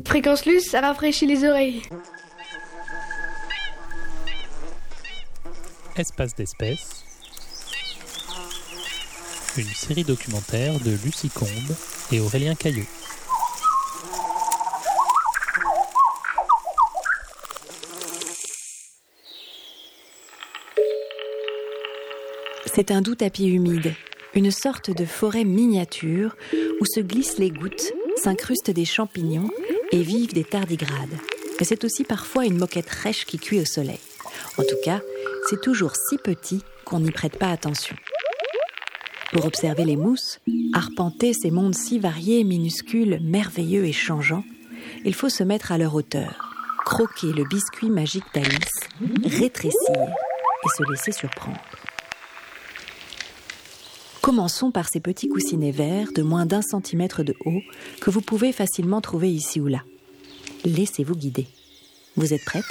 Fréquence Luce, ça rafraîchit les oreilles. Espace d'espèces, une série documentaire de Lucie Combe et Aurélien Caillot. C'est un doux tapis humide, une sorte de forêt miniature où se glissent les gouttes, s'incrustent des champignons et vivent des tardigrades. Mais c'est aussi parfois une moquette rêche qui cuit au soleil. En tout cas, c'est toujours si petit qu'on n'y prête pas attention. Pour observer les mousses, arpenter ces mondes si variés, minuscules, merveilleux et changeants, il faut se mettre à leur hauteur, croquer le biscuit magique d'Alice, rétrécir et se laisser surprendre. Commençons par ces petits coussinets verts de moins d'1 centimètre de haut que vous pouvez facilement trouver ici ou là. Laissez-vous guider. Vous êtes prête ?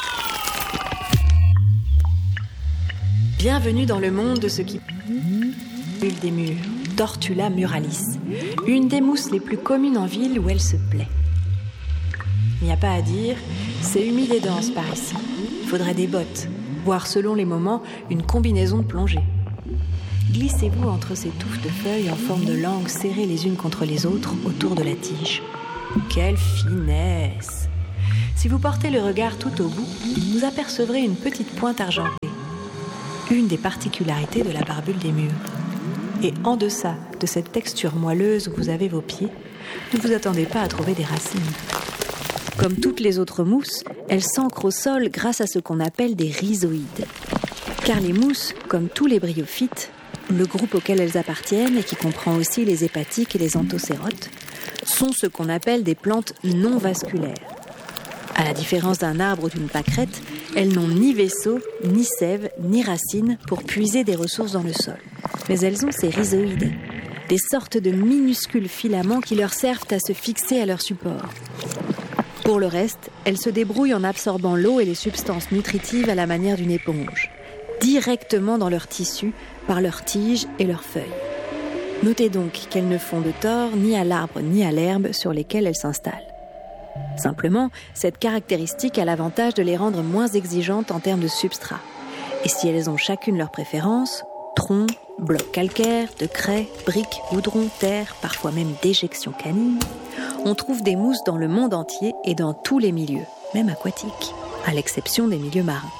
Bienvenue dans le monde de ce qui bulle des murs, Tortula muralis, une des mousses les plus communes en ville où elle se plaît. Il n'y a pas à dire, c'est humide et dense par ici. Il faudrait des bottes, voire selon les moments, une combinaison de plongée. Glissez-vous entre ces touffes de feuilles en forme de langue serrées les unes contre les autres autour de la tige. Quelle finesse! Si vous portez le regard tout au bout, vous apercevrez une petite pointe argentée, une des particularités de la barbule des murs. Et en deçà de cette texture moelleuse où vous avez vos pieds, ne vous attendez pas à trouver des racines. Comme toutes les autres mousses, elles s'ancrent au sol grâce à ce qu'on appelle des rhizoïdes. Car les mousses, comme tous les bryophytes, le groupe auquel elles appartiennent, et qui comprend aussi les hépatiques et les anthocérotes, sont ce qu'on appelle des plantes non vasculaires. À la différence d'un arbre ou d'une pâquerette, elles n'ont ni vaisseau, ni sève, ni racines pour puiser des ressources dans le sol. Mais elles ont ces rhizoïdes, des sortes de minuscules filaments qui leur servent à se fixer à leur support. Pour le reste, elles se débrouillent en absorbant l'eau et les substances nutritives à la manière d'une éponge, directement dans leur tissu, par leurs tiges et leurs feuilles. Notez donc qu'elles ne font de tort ni à l'arbre ni à l'herbe sur lesquelles elles s'installent. Simplement, cette caractéristique a l'avantage de les rendre moins exigeantes en termes de substrat. Et si elles ont chacune leur préférence, tronc, blocs calcaires, de craie, briques, goudron, terre, parfois même déjections canines, on trouve des mousses dans le monde entier et dans tous les milieux, même aquatiques, à l'exception des milieux marins.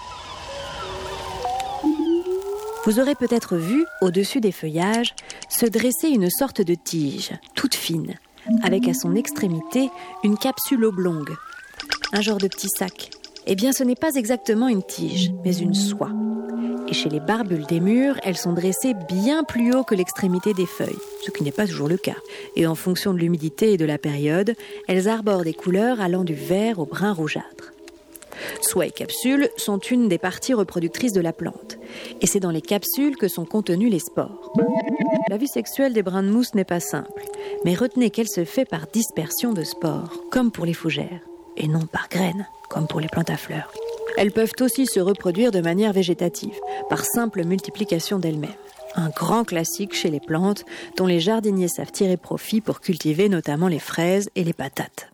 Vous aurez peut-être vu, au-dessus des feuillages, se dresser une sorte de tige, toute fine, avec à son extrémité une capsule oblongue, un genre de petit sac. Eh bien, ce n'est pas exactement une tige, mais une soie. Et chez les barbules des murs, elles sont dressées bien plus haut que l'extrémité des feuilles, ce qui n'est pas toujours le cas. Et en fonction de l'humidité et de la période, elles arborent des couleurs allant du vert au brun rougeâtre. Soie et capsules sont une des parties reproductrices de la plante. Et c'est dans les capsules que sont contenus les spores. La vie sexuelle des brins de mousse n'est pas simple, mais retenez qu'elle se fait par dispersion de spores, comme pour les fougères, et non par graines, comme pour les plantes à fleurs. Elles peuvent aussi se reproduire de manière végétative, par simple multiplication d'elles-mêmes. Un grand classique chez les plantes, dont les jardiniers savent tirer profit pour cultiver notamment les fraises et les patates.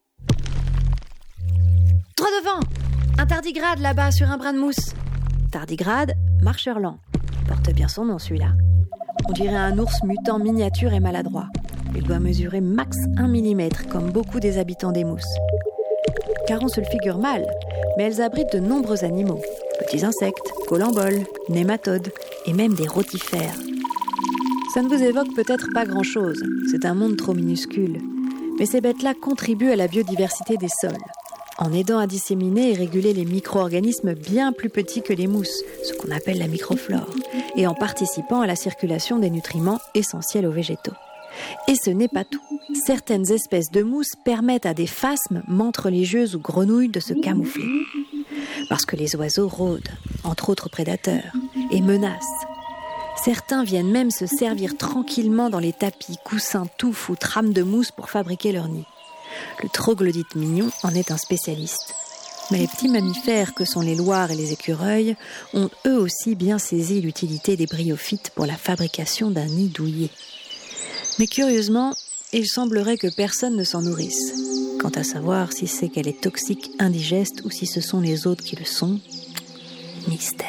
Droit devant! Un tardigrade là-bas sur un brin de mousse. Tardigrade, marcheur lent. Porte bien son nom celui-là. On dirait un ours mutant miniature et maladroit. Il doit mesurer max 1 mm, comme beaucoup des habitants des mousses. Car on se le figure mal, mais elles abritent de nombreux animaux. Petits insectes, colamboles, nématodes et même des rotifères. Ça ne vous évoque peut-être pas grand-chose, c'est un monde trop minuscule. Mais ces bêtes-là contribuent à la biodiversité des sols, en aidant à disséminer et réguler les micro-organismes bien plus petits que les mousses, ce qu'on appelle la microflore, et en participant à la circulation des nutriments essentiels aux végétaux. Et ce n'est pas tout. Certaines espèces de mousses permettent à des phasmes, menthes religieuses ou grenouilles de se camoufler. Parce que les oiseaux rôdent, entre autres prédateurs, et menacent. Certains viennent même se servir tranquillement dans les tapis, coussins, touffes ou trames de mousse pour fabriquer leur nid. Le troglodyte mignon en est un spécialiste. Mais les petits mammifères que sont les loirs et les écureuils ont eux aussi bien saisi l'utilité des bryophytes pour la fabrication d'un nid douillet. Mais curieusement, il semblerait que personne ne s'en nourrisse. Quant à savoir si c'est qu'elle est toxique, indigeste ou si ce sont les autres qui le sont, mystère.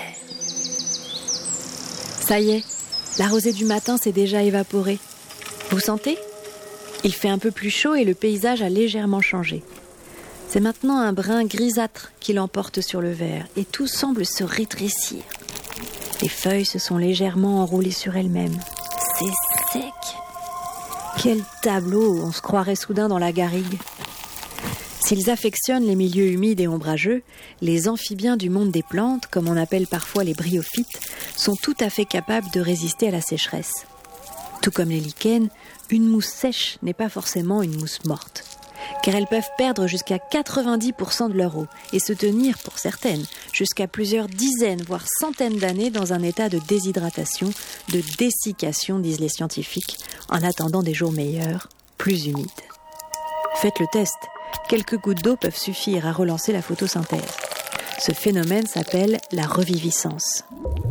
Ça y est, la rosée du matin s'est déjà évaporée. Vous sentez ? Il fait un peu plus chaud et le paysage a légèrement changé. C'est maintenant un brun grisâtre qui l'emporte sur le vert et tout semble se rétrécir. Les feuilles se sont légèrement enroulées sur elles-mêmes. C'est sec. Quel tableau, on se croirait soudain dans la garrigue. S'ils affectionnent les milieux humides et ombrageux, les amphibiens du monde des plantes, comme on appelle parfois les bryophytes, sont tout à fait capables de résister à la sécheresse. Tout comme les lichens, une mousse sèche n'est pas forcément une mousse morte, car elles peuvent perdre jusqu'à 90% de leur eau et se tenir, pour certaines, jusqu'à plusieurs dizaines, voire centaines d'années dans un état de déshydratation, de dessiccation, disent les scientifiques, en attendant des jours meilleurs, plus humides. Faites le test. Quelques gouttes d'eau peuvent suffire à relancer la photosynthèse. Ce phénomène s'appelle la reviviscence.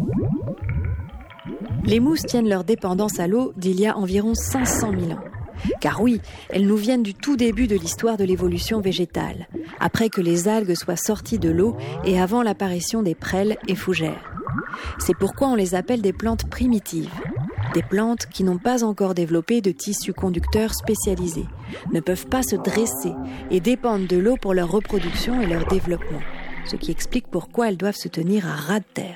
Les mousses tiennent leur dépendance à l'eau d'il y a environ 500 000 ans. Car oui, elles nous viennent du tout début de l'histoire de l'évolution végétale, après que les algues soient sorties de l'eau et avant l'apparition des prêles et fougères. C'est pourquoi on les appelle des plantes primitives. Des plantes qui n'ont pas encore développé de tissus conducteurs spécialisés, ne peuvent pas se dresser et dépendent de l'eau pour leur reproduction et leur développement, ce qui explique pourquoi elles doivent se tenir à ras de terre.